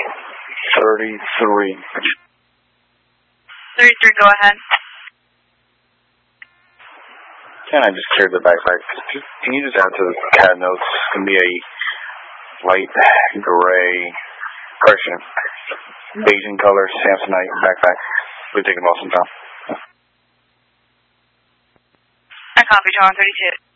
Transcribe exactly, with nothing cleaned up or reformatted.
thirty-three. thirty-three, go ahead. Can I just clear the backpack? Can you just add to the C A D notes? It's going to be a light gray, correction, beige in color, Samsonite backpack. We're taking Boston Tom. I copy, John thirty-two.